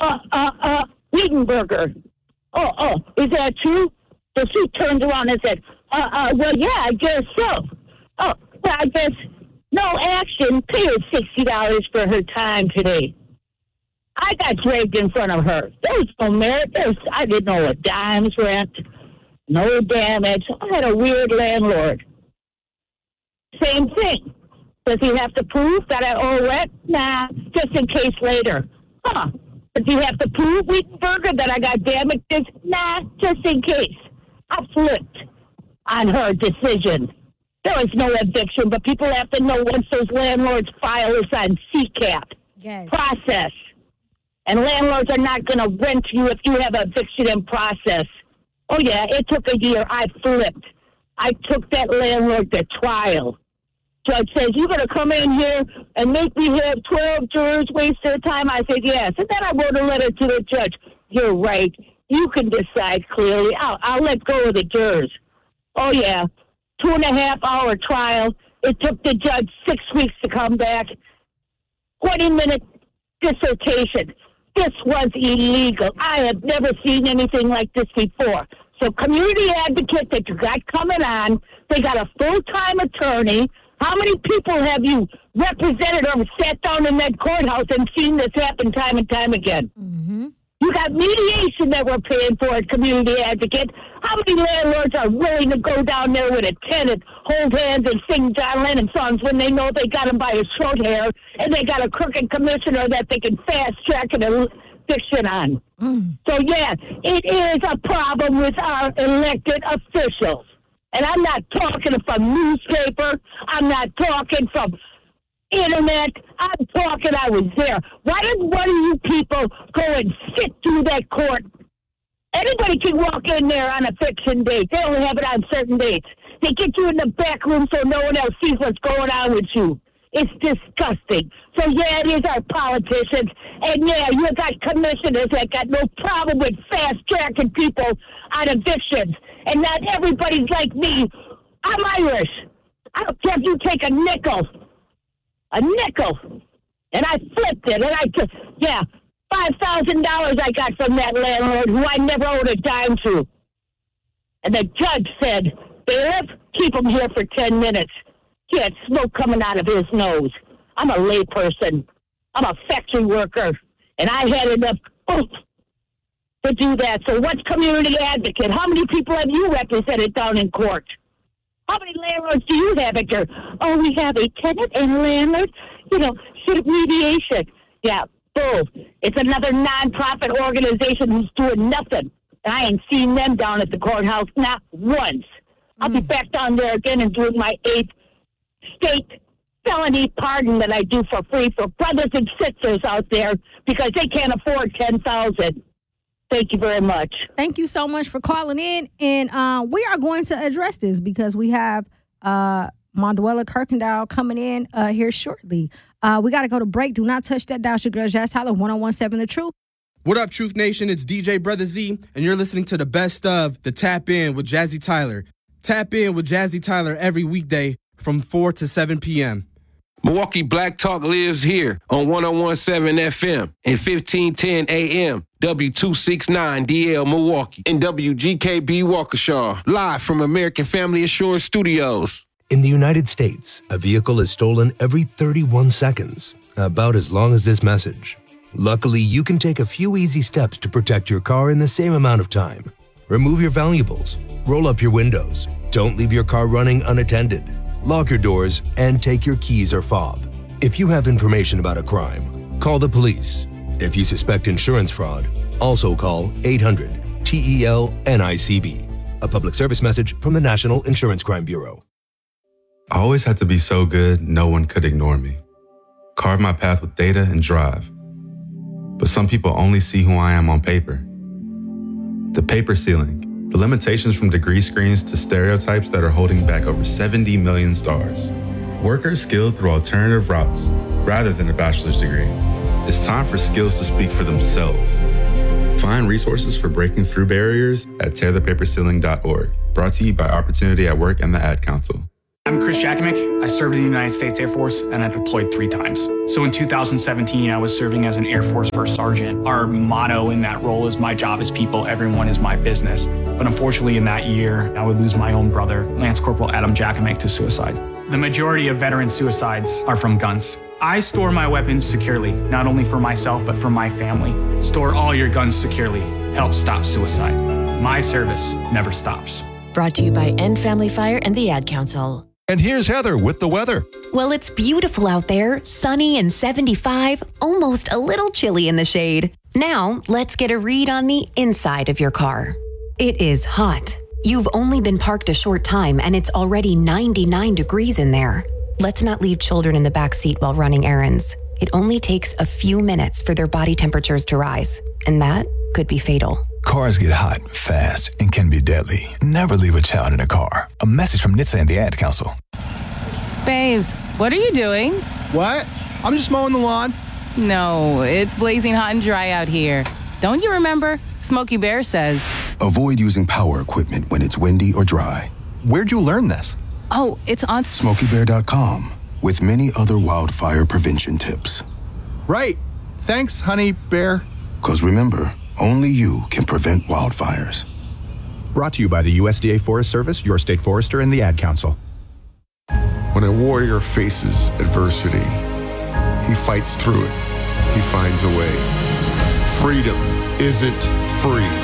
Wiedenberger. Oh, is that true? So she turned around and said, well, yeah, I guess so. Oh, well, I guess no action. Pay her $60 for her time today. I got dragged in front of her. There was no merit. I didn't know a dime's rent. No damage. I had a weird landlord. Same thing. Does he have to prove that I owe rent? Nah, just in case later. Does he have to prove, Wiedenberger, that I got damages? Nah, just in case. I flipped on her decision. There was no eviction, but people have to know once those landlords file this on CCAP process. And landlords are not going to rent you if you have eviction in process. Oh, yeah, it took a year. I flipped. I took that landlord to trial. Judge says, you're going to come in here and make me have 12 jurors waste their time? I said, yes. And then I wrote a letter to the judge. You're right. You can decide clearly. I'll let go of the jurors. Oh, yeah. 2.5-hour trial. It took the judge 6 weeks to come back. 20-minute dissertation. This was illegal. I have never seen anything like this before. So community advocate that you got coming on, they got a full-time attorney. How many people have you represented or sat down in that courthouse and seen this happen time and time again? Mm-hmm. You got mediation that we're paying for at Community Advocate. How many landlords are willing to go down there with a tenant, hold hands, and sing John Lennon songs when they know they got him by his short hair and they got a crooked commissioner that they can fast-track an eviction on? So, yeah, it is a problem with our elected officials. And I'm not talking from newspaper. I'm not talking from internet. I'm talking I was there. Why did one of you people go and sit through that court? Anybody can walk in there on a fiction date. They only have it on certain dates. They get you in the back room so no one else sees what's going on with you. It's disgusting. So, yeah, it is our politicians. And, yeah, you got commissioners that got no problem with fast-tracking people on evictions. And not everybody's like me. I'm Irish. I don't care if you take a nickel. And I flipped it. And I took, $5,000 I got from that landlord who I never owed a dime to. And the judge said, bailiff, keep him here for 10 minutes. He had smoke coming out of his nose. I'm a layperson. I'm a factory worker. And I had enough oomph to do that. So what's community advocate? How many people have you represented down in court? How many landlords do you have at your... Oh, we have a tenant and a landlord. Civic mediation. Yeah, bull. It's another nonprofit organization who's doing nothing. And I ain't seen them down at the courthouse, not once. I'll be back down there again and doing my 8th state felony pardon that I do for free for brothers and sisters out there because they can't afford $10,000. Thank you very much. Thank you so much for calling in. And we are going to address this because we have Monduela Kirkendall coming in here shortly. We got to go to break. Do not touch that dial. Your girl Jazz Tyler, 101.7 The Truth. What up, Truth Nation? It's DJ Brother Z, and you're listening to the best of the Tap In with Jazzy Tyler. Tap in with Jazzy Tyler every weekday from 4 to 7 p.m. Milwaukee Black Talk lives here on 101.7 FM and 1510 AM, W269DL Milwaukee, and WGKB Waukesha, live from American Family Assurance Studios. In the United States, a vehicle is stolen every 31 seconds, about as long as this message. Luckily, you can take a few easy steps to protect your car in the same amount of time. Remove your valuables, roll up your windows, don't leave your car running unattended, lock your doors, and take your keys or fob. If you have information about a crime, call the police. If you suspect insurance fraud, also call 800-TEL-NICB. A public service message from the National Insurance Crime Bureau. I always had to be so good, no one could ignore me. Carve my path with data and drive. But some people only see who I am on paper. The paper ceiling. The limitations from degree screens to stereotypes that are holding back over 70 million stars. Workers skilled through alternative routes rather than a bachelor's degree. It's time for skills to speak for themselves. Find resources for breaking through barriers at tearthepaperceiling.org. Brought to you by Opportunity at Work and the Ad Council. I'm Chris Jakovic. I served in the United States Air Force and I deployed 3 times. So in 2017, I was serving as an Air Force First Sergeant. Our motto in that role is my job is people, everyone is my business. But unfortunately in that year, I would lose my own brother, Lance Corporal Adam Jakovic, to suicide. The majority of veteran suicides are from guns. I store my weapons securely, not only for myself, but for my family. Store all your guns securely. Help stop suicide. My service never stops. Brought to you by End Family Fire and the Ad Council. And here's Heather with the weather. Well, it's beautiful out there, sunny and 75, almost a little chilly in the shade. Now, let's get a read on the inside of your car. It is hot. You've only been parked a short time and it's already 99 degrees in there. Let's not leave children in the back seat while running errands. It only takes a few minutes for their body temperatures to rise, and that could be fatal. Cars get hot fast and can be deadly. Never leave a child in a car. A message from NHTSA and the Ad Council. Babes, what are you doing? What? I'm just mowing the lawn. No, it's blazing hot and dry out here. Don't you remember? Smokey Bear says, avoid using power equipment when it's windy or dry. Where'd you learn this? Oh, it's on SmokeyBear.com with many other wildfire prevention tips. Right. Thanks, honey bear. 'Cause remember, only you can prevent wildfires. Brought to you by the USDA Forest Service, your state forester, and the Ad Council. When a warrior faces adversity, he fights through it. He finds a way. Freedom isn't free.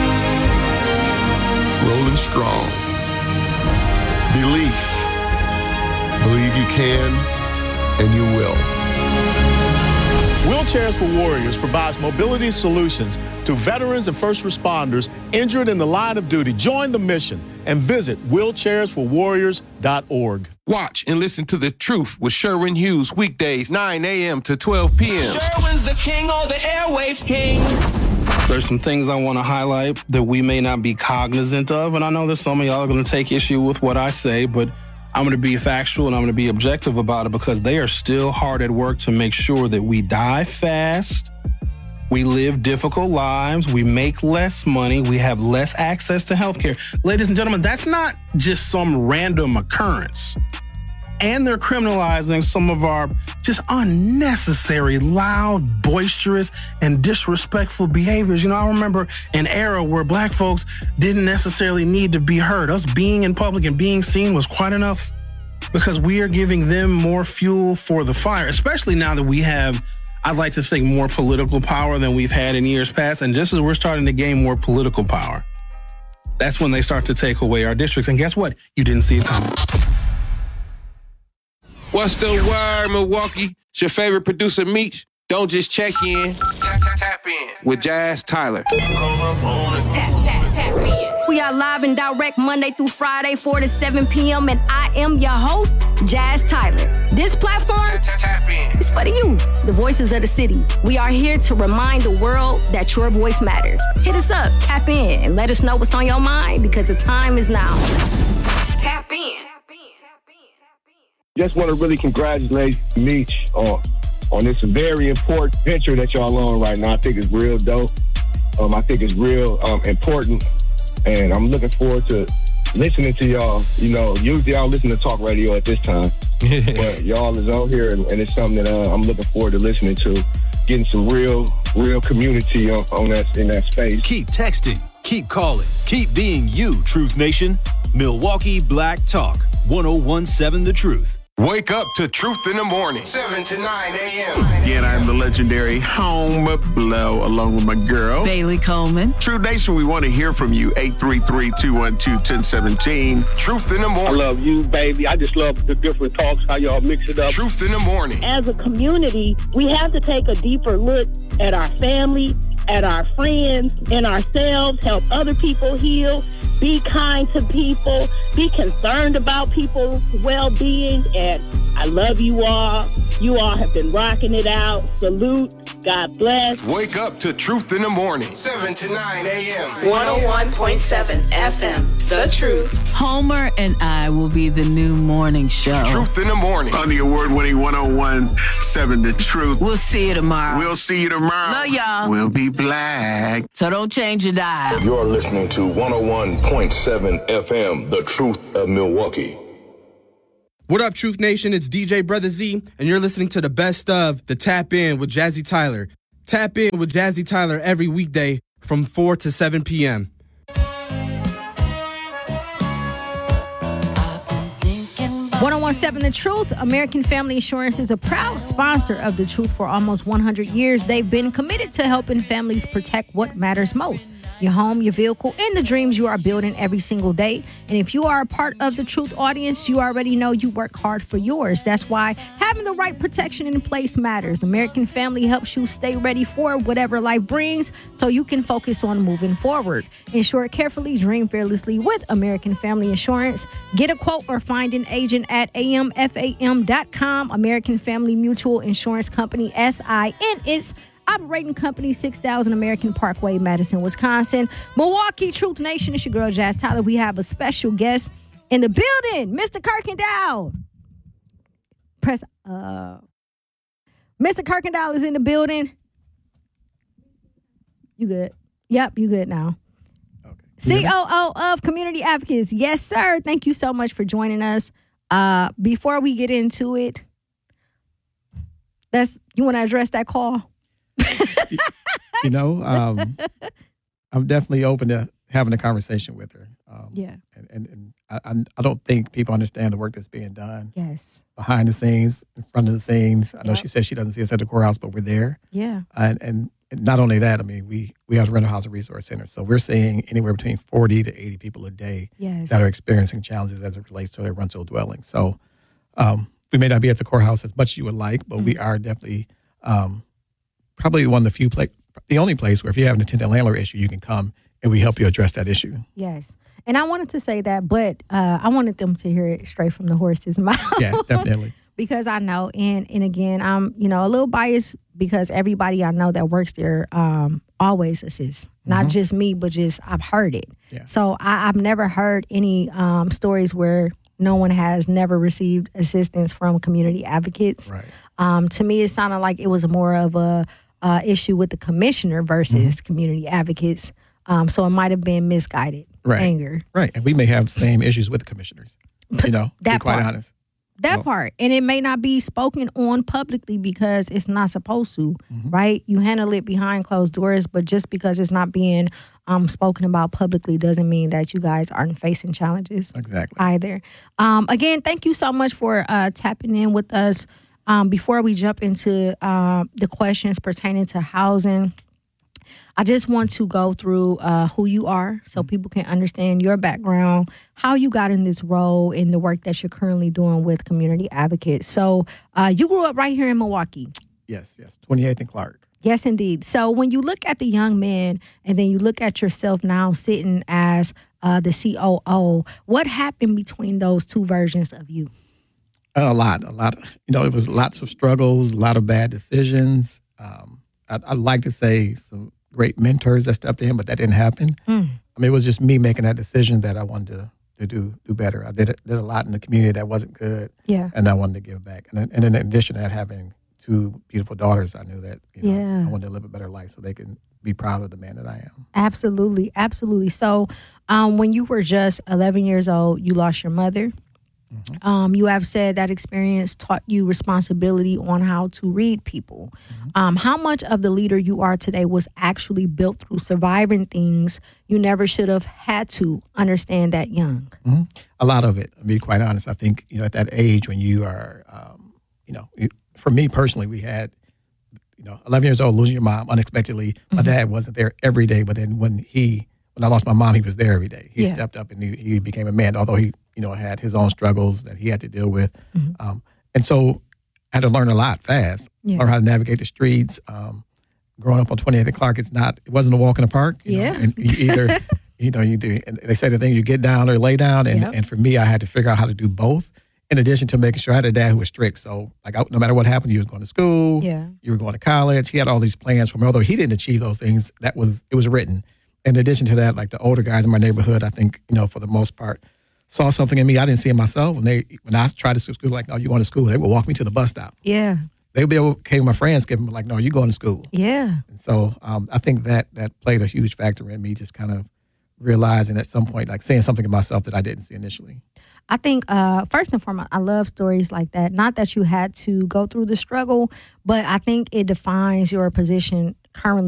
Rolling strong. Belief. Believe you can, and you will. Wheelchairs for Warriors provides mobility solutions to veterans and first responders injured in the line of duty. Join the mission and visit wheelchairsforwarriors.org. Watch and listen to The Truth with Sherwin Hughes weekdays 9 a.m. to 12 p.m. Sherwin's the king of the airwaves king. There's some things I want to highlight that we may not be cognizant of, and I know that some of y'all are going to take issue with what I say, but I'm going to be factual and I'm going to be objective about it because they are still hard at work to make sure that we die fast, we live difficult lives, we make less money, we have less access to healthcare. Ladies and gentlemen, that's not just some random occurrence. And they're criminalizing some of our just unnecessary, loud, boisterous, and disrespectful behaviors. You know, I remember an era where black folks didn't necessarily need to be heard. Us being in public and being seen was quite enough because we are giving them more fuel for the fire, especially now that we have, I'd like to think, more political power than we've had in years past. And just as we're starting to gain more political power, that's when they start to take away our districts. And guess what? You didn't see it coming. What's the word, Milwaukee? It's your favorite producer, Meech. Don't just check in. Tap in with Jazz Tyler. Tap in. We are live and direct Monday through Friday, 4 to 7 p.m. And I am your host, Jazz Tyler. This platform is for you, the voices of the city. We are here to remind the world that your voice matters. Hit us up, tap in, and let us know what's on your mind because the time is now. Tap in. Just want to really congratulate Meech on this very important venture that y'all on right now. I think it's real dope. I think it's real important, and I'm looking forward to listening to y'all. You know, usually I don't listen to talk radio at this time, but y'all is on here, and it's something that I'm looking forward to listening to, getting some real community on that in that space. Keep texting, keep calling, keep being you, Truth Nation. Milwaukee Black Talk, 1017 The Truth. Wake up to Truth in the Morning, 7 to 9 a.m. Again, I'm the legendary Home Blow, along with my girl, Bailey Coleman. True Nation, we want to hear from you. 833-212-1017. Truth in the Morning. I love you, baby. I just love the different talks, how y'all mix it up. Truth in the Morning. As a community, we have to take a deeper look at our family, at our friends, and ourselves, help other people heal, be kind to people, be concerned about people's well-being, and I love you all. You all have been rocking it out. Salute. God bless. Wake up to Truth in the Morning, 7 to 9 a.m. 101.7 FM, The Truth. Homer and I will be the new morning show. Truth in the Morning. On the award-winning 101.7 The Truth. We'll see you tomorrow. We'll see you tomorrow. Love y'all. We'll be black. So don't change your dial. You're listening to 101.7 FM, The Truth of Milwaukee. What up, Truth Nation? It's DJ Brother Z, and you're listening to the best of the Tap In with Jazzy Tyler. Tap In with Jazzy Tyler every weekday from 4 to 7 p.m. 1017 The Truth. American Family Insurance is a proud sponsor of The Truth for almost 100 years. They've been committed to helping families protect what matters most: your home, your vehicle, and the dreams you are building every single day. And if you are a part of the Truth audience, you already know you work hard for yours. That's why having the right protection in place matters. American Family helps you stay ready for whatever life brings so you can focus on moving forward. Insure carefully, dream fearlessly with American Family Insurance. Get a quote or find an agent at amfam.com. American Family Mutual Insurance Company, SIN, is operating company 6000 American Parkway, Madison, Wisconsin. Milwaukee, Truth Nation, it's your girl Jazz Tyler. We have a special guest in the building, Mr. Kirkendall. Mr. Kirkendall is in the building. You good? Yep, you good now. COO of Community Advocates. Yes, sir. Thank you so much for joining us. Before we get into it, you want to address that call? I'm definitely open to having a conversation with her. And I don't think people understand the work that's being done. Yes. Behind the scenes, in front of the scenes. I know she says she doesn't see us at the courthouse, but we're there. Yeah. And not only that, I mean, we have the Rental Housing Resource Center. So we're seeing anywhere between 40 to 80 people a day that are experiencing challenges as it relates to their rental dwelling. So we may not be at the courthouse as much as you would like, but we are definitely probably one of the only place where if you have an tenant landlord issue, you can come and we help you address that issue. Yes. And I wanted to say that, but I wanted them to hear it straight from the horse's mouth. Yeah, definitely. Because I know, and again, I'm a little biased because everybody I know that works there always assists. Not just me, but just I've heard it. Yeah. So I've never heard any stories where no one has never received assistance from community advocates. Right. To me, it sounded like it was more of a issue with the commissioner versus community advocates. So it might have been misguided anger. Right. And we may have same issues with the commissioners, to be quite honest. That part. And it may not be spoken on publicly because it's not supposed to, right? You handle it behind closed doors, but just because it's not being spoken about publicly doesn't mean that you guys aren't facing challenges either. Again, thank you so much for tapping in with us. Before we jump into the questions pertaining to housing, I just want to go through who you are so people can understand your background, how you got in this role, and the work that you're currently doing with Community Advocates. So you grew up right here in Milwaukee. Yes, 28th and Clark. Yes, indeed. So when you look at the young man and then you look at yourself now sitting as the COO, what happened between those two versions of you? A lot. It was lots of struggles, a lot of bad decisions. I'd like to say some great mentors that stepped in, but that didn't happen. I mean, it was just me making that decision that I wanted to do better. I did a lot in the community that wasn't good, and I wanted to give back. And in addition to that, having two beautiful daughters, I knew that I wanted to live a better life so they can be proud of the man that I am. Absolutely. So when you were just 11 years old, you lost your mother. You have said that experience taught you responsibility on how to read people. How much of the leader you are today was actually built through surviving things you never should have had to understand that young? A lot of it, to be quite honest. I think, at that age when you are, for me personally, we had, 11 years old, losing your mom unexpectedly. My dad wasn't there every day, but then when I lost my mom, he was there every day. He stepped up and he became a man, although he, had his own struggles that he had to deal with. And so I had to learn a lot fast, learn how to navigate the streets. Growing up on 28th and Clark, it wasn't a walk in the park. You know, and you either, and they say the thing, you get down or lay down. And for me, I had to figure out how to do both. In addition to making sure I had a dad who was strict. So no matter what happened, you was going to school, you were going to college. He had all these plans for me, although he didn't achieve those things. It was written. In addition to that, the older guys in my neighborhood, I think, for the most part, saw something in me I didn't see in myself. When I tried to skip school, no, you going to school, they would walk me to the bus stop. Yeah. They would be okay with my friends, giving me no, you going to school. Yeah. And so I think that played a huge factor in me just kind of realizing at some point, like seeing something in myself that I didn't see initially. I think first and foremost, I love stories like that. Not that you had to go through the struggle, but I think it defines your position currently